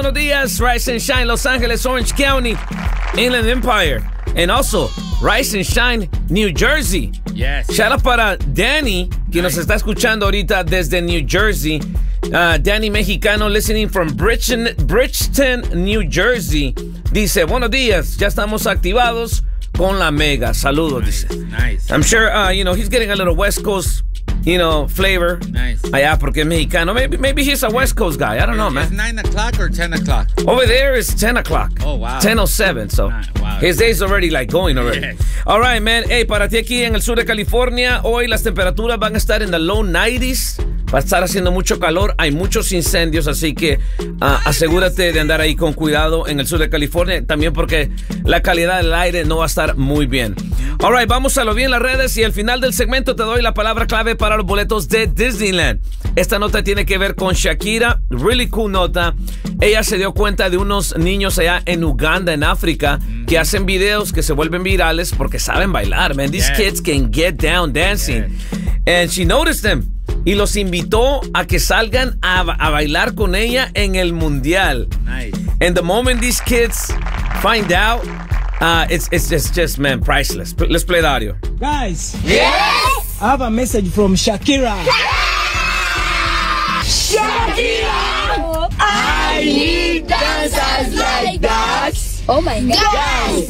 Buenos días, Rise and Shine, Los Angeles, Orange County, Inland Empire, and also Rise and Shine, New Jersey. Yes. Shout out para Danny, que nos está escuchando ahorita desde New Jersey. Danny Mexicano, listening from Bridgeton, New Jersey. Dice, buenos días, ya estamos activados con la mega. Saludos, dice. Nice. I'm sure, he's getting a little West Coast, flavor. Nice. Allá, porque es mexicano. Maybe he's a West Coast guy. I don't know, man. It's 9 o'clock or 10 o'clock? Over there is 10 o'clock. Oh, wow. 10:07, so wow. his day's already going already. Yes. All right, man. Hey, para ti aquí en el sur de California, hoy las temperaturas van a estar en the low 90s. Va a estar haciendo mucho calor, hay muchos incendios, así que asegúrate de andar ahí con cuidado en el sur de California, también porque la calidad del aire no va a estar muy bien. All right, vamos a lo bien las redes y al final del segmento te doy la palabra clave para los boletos de Disneyland. Esta nota tiene que ver con Shakira, really cool nota. Ella se dio cuenta de unos niños allá en Uganda, en África, que hacen videos que se vuelven virales porque saben bailar, man. These kids can get down dancing. And she noticed them. Y los invitó a que salgan a bailar con ella en el mundial. Nice. And the moment these kids find out, it's just, man, priceless. Let's play the audio. Guys. Yes! I have a message from Shakira. Shakira! I need dancers like that. Oh my God. Guys,